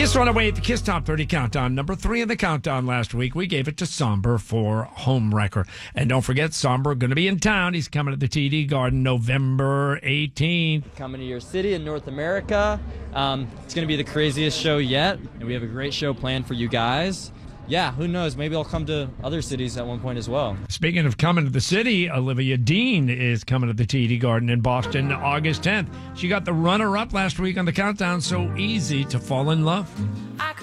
Kiss Runaway, the Kiss Top 30 Countdown. Number 3 in the countdown last week. We gave it to Somber for Homewrecker. And don't forget, Somber going to be in town. He's coming to the TD Garden November 18th. Coming to your city in North America. It's going to be the craziest show yet. And we have a great show planned for you guys. Yeah, who knows? Maybe I'll come to other cities at one point as well. Speaking of coming to the city, Olivia Dean is coming to the TD Garden in Boston August 10th. She got the runner-up last week on the countdown, So Easy to Fall in Love.